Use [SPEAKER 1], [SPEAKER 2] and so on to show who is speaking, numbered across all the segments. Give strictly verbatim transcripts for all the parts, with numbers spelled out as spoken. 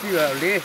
[SPEAKER 1] ชื่อเลย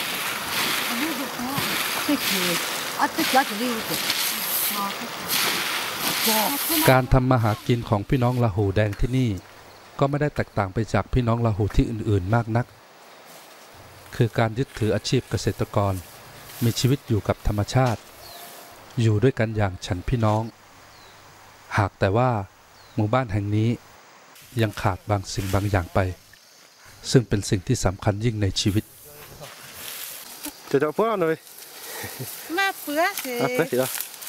[SPEAKER 2] การทำมาหากินของพี่น้องลาหูแดงที่นี่ก็ไม่ได้แตกต่างไปจากพี่น้องลาหูที่อื่นๆมากนักคือการยึดถืออาชีพเกษตรกรมีชีวิตอยู่กับธรรมชาติอยู่ด้วยกันอย่างฉันพี่น้องหากแต่ว่าหมู่บ้านแห่งนี้ยังขาดบางสิ่งบางอย่างไปซึ่งเป็นสิ่งที่สำคัญยิ่งในชีวิต
[SPEAKER 3] จะจะเพื่อหน่อย
[SPEAKER 4] มาเพื่อสิ
[SPEAKER 3] อ่ะเพื่อสิเหรอ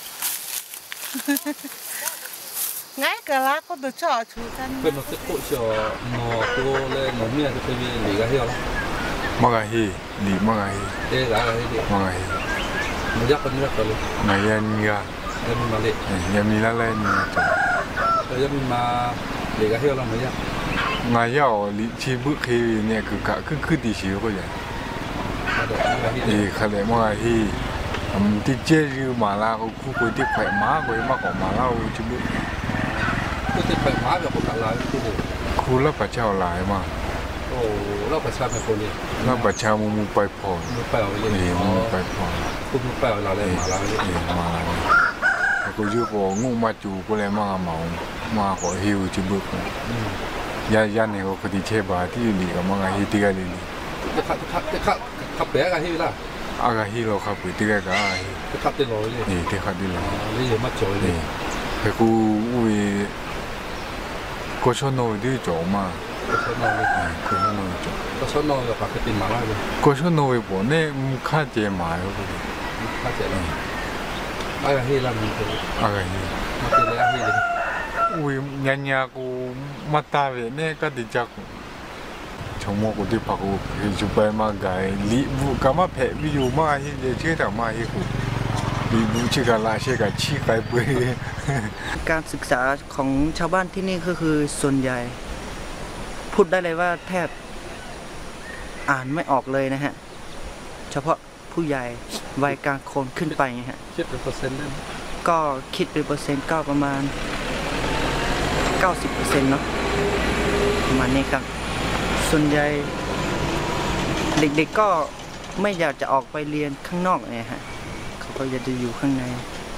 [SPEAKER 4] ง่ายก็ละก็ตัวชอชูกัน
[SPEAKER 1] เป็นนกติดชัวนอตัวเลยนอเมียจะเป็นหลีกะเฮียละ
[SPEAKER 3] มังกรฮีหลีมังกรฮี
[SPEAKER 1] เอ๊ะละอะไรดิ
[SPEAKER 3] มังกรฮี
[SPEAKER 1] มันยักษ์เป็นยักษ์เลย
[SPEAKER 3] ไงยันมีอะ
[SPEAKER 1] ยังมีมาเลย
[SPEAKER 3] ยังมีละเลยนี่
[SPEAKER 1] จ้ะยังมีมาหลีกะเฮียละมันยักษ์
[SPEAKER 3] ไงยาวหลีชีบุคีเนี่ยคือกะคือคือดีชีก็อย่างเอ๊ะขเลยมังกรฮีอืมที่เจริญมาลาเขาคู่คุยที่แขวม้าคุยมากกว่ามาลาชีบุ
[SPEAKER 1] ก็ที่แขวม้าแบบคนละลายที่นี่
[SPEAKER 3] คู่ละประชาหลายมาก
[SPEAKER 1] โอ้เราประชาเป็นคนนี้
[SPEAKER 3] เราประชามุมุไปพอ
[SPEAKER 1] มุไปเอาเลย
[SPEAKER 3] นี่มุไปพอ
[SPEAKER 1] คุณมุไปเอาเราเลยมาเราเลย
[SPEAKER 3] มาแล้วก็ยูบอกงูมาจูก็เลยมาเมามาขอฮิวจิบุกยายันเนี่ยก็คดีเชบาที่อยู่ดีกับมังฮิติกาลี
[SPEAKER 1] จะขับจะขับจะขับขับเบะกันฮิล่ะ
[SPEAKER 3] อากาฮิโร่ขับไปติกาก็
[SPEAKER 1] จะขับติโร่เลย
[SPEAKER 3] นี่ที่ขับติโร่
[SPEAKER 1] เลยเยอะมากจ่อยเลย
[SPEAKER 3] แต่กูอุ้ยก็ชอบโน้ตดีจ่อมา
[SPEAKER 1] ก็ชอบนอนเลย
[SPEAKER 3] ก็ชอบโน้ตจ่อ
[SPEAKER 1] ก็ชอบนอนกับปากติมาล่าเลย
[SPEAKER 3] ก็ชอบโน้ตไปบ่เนี่ยมุขเจมาอยู่ก็ดี
[SPEAKER 1] ข้าเจเลยอากาฮิล่ะมันคือ
[SPEAKER 3] อากาฮิ
[SPEAKER 1] มาเป็นเลยอากาฮิเลย
[SPEAKER 3] อุ้ยยันยากูมาตาเวเนี่ยก็ดีจักชมกูที่พักกูจุไปมาไกลลีบุกมาเพะวิวมาฮิเดเชื่อแต่มาฮิกูลีบุชิกาลาเชื่อกับชีไกไป
[SPEAKER 5] การศึกษาของชาวบ้านที่นี่ก็คือส่วนใหญ่พูดได้เลยว่าแทบอ่านไม่ออกเลยนะฮะเฉพาะผู้ใหญ่วัยกลางคนขึ้นไปฮะ
[SPEAKER 1] คิดเป็นเปอร์เซ็นต์ได้
[SPEAKER 5] ก็คิดเป็นเปอร์เซ็นต์ก็ประมาณ เก้าสิบเปอร์เซ็นต์ เนาะประมาณนี้ครับส่วนใหญ่เด็กๆก็ไม่อยากจะออกไปเรียนข้างนอกเนี่ยฮะเขาก็อยากจะอยู่ข้างใน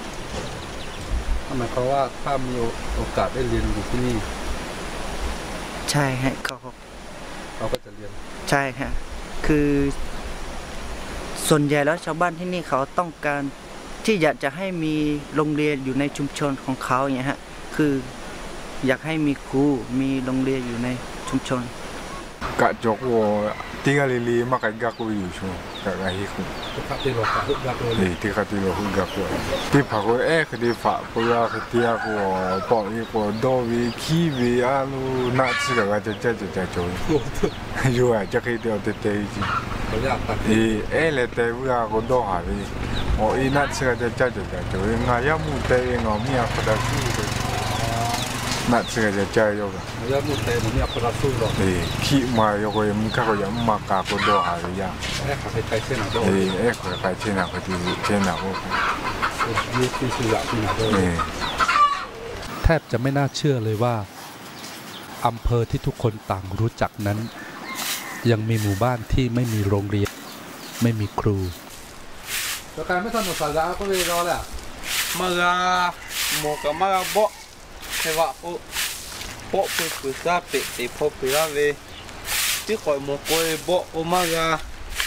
[SPEAKER 1] หมายความว่าถ้ามีโอกาสได้เรียนอยู่ที่นี่
[SPEAKER 5] ใช่ฮะเขา
[SPEAKER 1] เราก็จะเรียน
[SPEAKER 5] ใช่ฮะคือส่วนใหญ่แล้วชาวบ้านที่นี่เขาต้องการที่อยากจะให้มีโรงเรียนอยู่ในชุมชนของเขาอย่างเงี้ยฮะคืออยากให้มีครูมีโรงเรียนอยู่ในชุมชน
[SPEAKER 3] กะจกวัวที่กะลีลีมากะกักอยู่ช่วงกะกะฮิคุ
[SPEAKER 1] ที่ขับที่รถกักเลย
[SPEAKER 3] ที่ขับที่รถกักเลยที่พักว่าเอ๊ะคดีฝ่าพยาคดีอะกูปออีกูโดวีคีวีอาลูนัดสิกะก็จะจะจะจะจอยอยู่อ่ะจะคิดเดียวเตะเตะจีเอ๊ะเลยเตะวิอากูโดหาวีโอ้อีนัดสิกะจะจะจะจะจอยงายามุเตะงามีอาคดาสู้นัดสิกะจะจะโยก
[SPEAKER 1] งายามุเตะมีอาคดาสู้หรอ
[SPEAKER 3] เอ๊ะขี้มาโยกยังมึงข้าก็ยังมากากูโดหาวีอ่ะ
[SPEAKER 1] เอ๊ะเขาไปไปเช่นนั้น
[SPEAKER 3] เอ๊ะเอ๊ะเขาไปเช่นนั้นเขาที่เช่นนั้นโอ้
[SPEAKER 1] ยี่สิบสี่ละที่นั่น
[SPEAKER 3] เลย
[SPEAKER 2] แทบจะไม่น่าเชื่อเลยว่าอำเภอที่ทุกคนต่างรู้จักนั้นยังมีหมู่บ้านที่ไม่มีโรงเรียนไม่มีครู
[SPEAKER 1] แล้วการไม่ทำหนุนสาระก็เลยรอแหละ
[SPEAKER 4] มาลาโมกับมาลาโบใช่ว่าโอ้โบคือคือซาเปะติพอปีละเวที่คอยโมกอยโบโอมาลา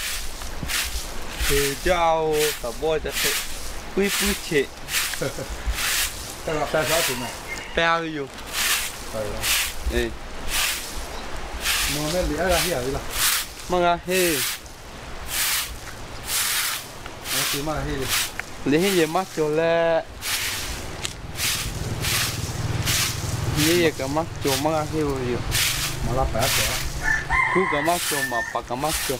[SPEAKER 4] คือเจ้าแต่โบจะเตะปุ้ยปุ้ยเฉะ
[SPEAKER 1] แต่เราแปลชอบถึงไหม
[SPEAKER 4] แปลอยู่
[SPEAKER 1] ไปแล้ว
[SPEAKER 4] เอ๊ะ
[SPEAKER 1] มัวไม่เหลืออะไรที่อะไรล่ะ
[SPEAKER 4] มังอะเฮ้
[SPEAKER 1] มันคือมังอะเฮ้
[SPEAKER 4] เลยเฮ้ยมักโจแล้วนี่ยังก็มักโจมังอะเฮ้อยู่
[SPEAKER 1] มาลับแป๊บเดียว
[SPEAKER 4] กูก็มักโจมาปากก็มักโจ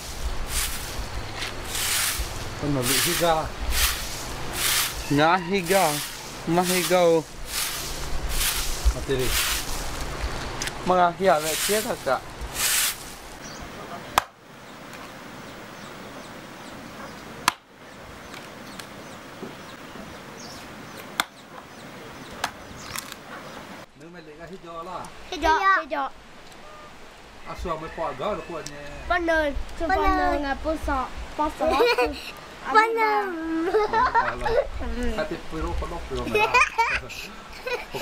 [SPEAKER 1] เป็นหนุ่มฮิกา
[SPEAKER 4] น้าฮิกามาฮิกา
[SPEAKER 1] มาตีดิ
[SPEAKER 4] มังอะเฮ้อะไรเชี่ยทักกะ
[SPEAKER 1] ฮิจอล่ะ
[SPEAKER 6] ฮิจอฮิจอ
[SPEAKER 1] Asal mai pot gau dah kuatnya.
[SPEAKER 6] Benar, benar ngah pusat, pusat. Benar.
[SPEAKER 1] Hati perlu penuh perlu.